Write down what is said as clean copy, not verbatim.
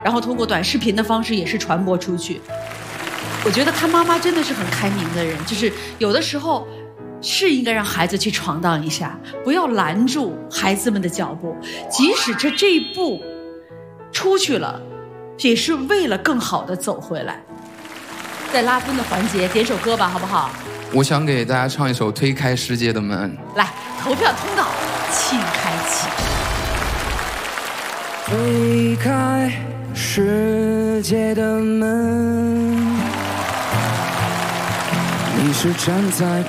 然后通过短视频的方式也是传播出去。我觉得他妈妈真的是很开明的人，就是有的时候是应该让孩子去闯荡一下，不要拦住孩子们的脚步，即使这一步出去了，也是为了更好的走回来。在拉分的环节，点首歌吧，好不好？ 我想给大家唱一首《推开世界的门》。 来，投票通道，请开启。 推开世界的门，你是站在